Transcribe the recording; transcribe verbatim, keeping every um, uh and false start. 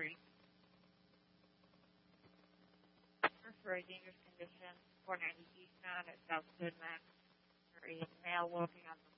three. For a dangerous condition, four ninety eastbound at South Goodman. For a male walking on the